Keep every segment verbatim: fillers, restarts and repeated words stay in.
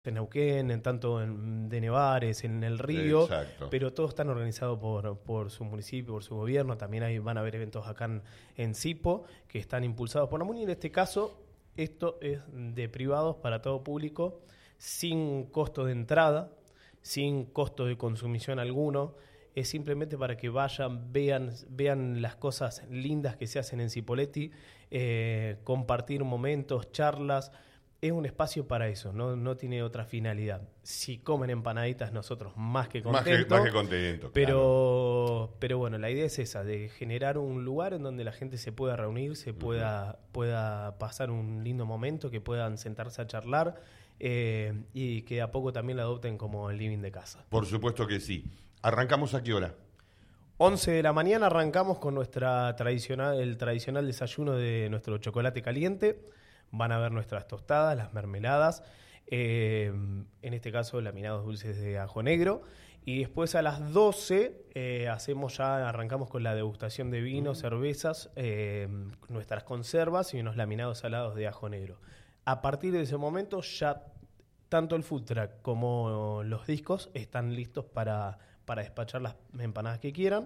en Neuquén, en tanto en de Nevares, en el Río, Exacto. pero todos están organizados por, por su municipio, por su gobierno. También hay, van a haber eventos acá en, en Sipo que están impulsados por la MUNI. En este caso, esto es de privados para todo público, sin costo de entrada, sin costo de consumición alguno. Es simplemente para que vayan, vean, vean las cosas lindas que se hacen en Cipolletti, eh, compartir momentos, charlas. Es un espacio para eso, no, no tiene otra finalidad. Si comen empanaditas, nosotros más que contentos. Más que, más que contentos, pero, claro. pero bueno, la idea es esa, de generar un lugar en donde la gente se pueda reunir, se pueda, uh-huh. pueda pasar un lindo momento, que puedan sentarse a charlar eh, y que a poco también la adopten como el living de casa. Por supuesto que sí. ¿Arrancamos a qué hora? once de la mañana arrancamos con nuestra tradicional, el tradicional desayuno de nuestro chocolate caliente. Van a ver nuestras tostadas, las mermeladas, eh, en este caso laminados dulces de ajo negro. Y después a las doce eh, hacemos ya, arrancamos con la degustación de vinos, mm. cervezas, eh, nuestras conservas y unos laminados salados de ajo negro. A partir de ese momento ya tanto el food truck como los discos están listos para, para despachar las empanadas que quieran.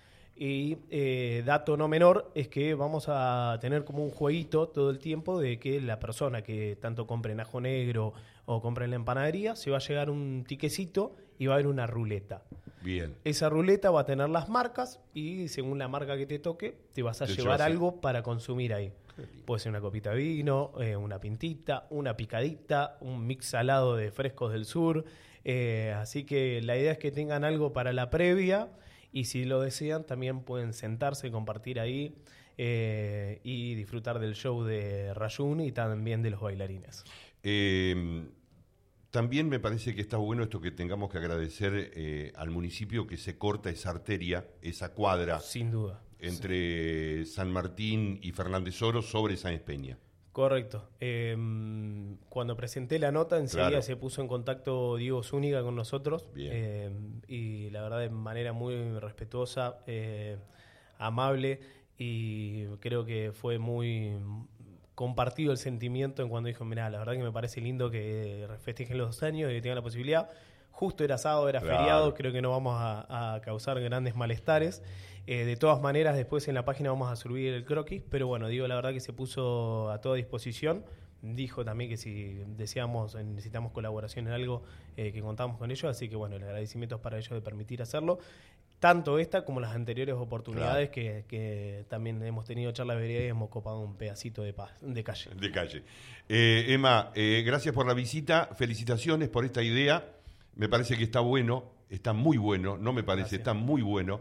Y eh, dato no menor es que vamos a tener como un jueguito todo el tiempo de que la persona que tanto compre en ajo negro o compre en la empanadería, se va a llegar un tiquecito y va a haber una ruleta. Bien. Esa ruleta va a tener las marcas y según la marca que te toque, te vas a te llevar algo para consumir ahí. Puede ser una copita de vino, eh, una pintita, una picadita, un mix salado de frescos del sur. Eh, así que la idea es que tengan algo para la previa. Y si lo desean, también pueden sentarse, compartir ahí eh, y disfrutar del show de Rayún y también de los bailarines. Eh, también me parece que está bueno esto que tengamos que agradecer eh, al municipio que se corta esa arteria, esa cuadra. Sin duda. Entre sí. San Martín y Fernández Oro sobre Sáenz Peña. Correcto. Eh, cuando presenté la nota, enseguida claro. se puso en contacto Diego Zúñiga con nosotros. Eh, y la verdad de manera muy respetuosa, eh, amable, y creo que fue muy compartido el sentimiento en cuando dijo, mirá, la verdad que me parece lindo que festejen los dos años y que tengan la posibilidad. Justo era sábado, era claro. feriado, creo que no vamos a, a causar grandes malestares. Eh, de todas maneras, después en la página vamos a subir el croquis, pero bueno, digo, la verdad que se puso a toda disposición. Dijo también que si deseamos, necesitamos colaboración en algo, eh, que contamos con ellos, así que bueno, el agradecimiento es para ellos de permitir hacerlo. Tanto esta como las anteriores oportunidades claro. que, que también hemos tenido charlas veredales y hemos copado un pedacito de, paz, de calle. De calle. Eh, Emma, eh, gracias por la visita, felicitaciones por esta idea. Me parece que está bueno, está muy bueno, no me parece, gracias. Está muy bueno,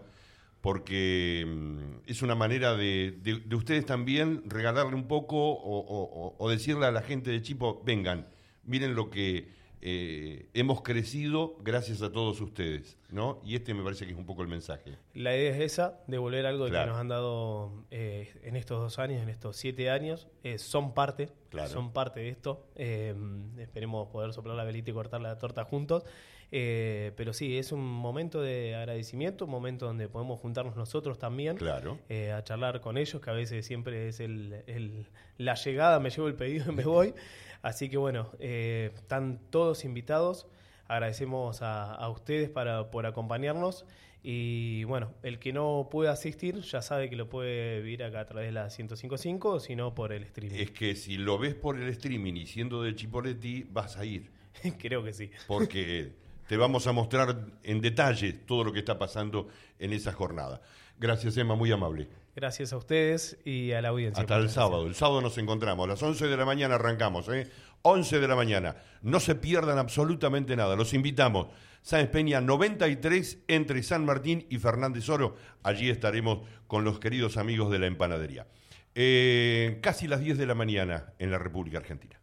porque mm, es una manera de, de, de ustedes también regalarle un poco o, o, o decirle a la gente de Chipo, vengan, miren lo que eh, hemos crecido gracias a todos ustedes, ¿no? Y este me parece que es un poco el mensaje. La idea es esa, devolver algo claro. que nos han dado eh, en estos dos años, en estos siete años, eh, son parte, claro. son parte de esto, eh, esperemos poder soplar la velita y cortar la torta juntos. Eh, pero sí, es un momento de agradecimiento, un momento donde podemos juntarnos nosotros también, claro. eh, a charlar con ellos, que a veces siempre es el, el, la llegada, me llevo el pedido y me voy. Así que bueno, eh, están todos invitados, agradecemos a, a ustedes para, por acompañarnos. Y bueno, el que no pueda asistir ya sabe que lo puede vivir acá a través de la ciento cinco punto cinco, o si no por el streaming. Es que si lo ves por el streaming y siendo de Chipolletti, vas a ir. Creo que sí. Porque te vamos a mostrar en detalle todo lo que está pasando en esa jornada. Gracias, Emma, muy amable. Gracias a ustedes y a la audiencia. Hasta el sábado. El sábado nos encontramos. A las once de la mañana arrancamos, ¿eh? once de la mañana. No se pierdan absolutamente nada. Los invitamos. Sáenz Peña noventa y tres entre San Martín y Fernández Oro. Allí estaremos con los queridos amigos de la empanadería. Eh, casi las diez de la mañana en la República Argentina.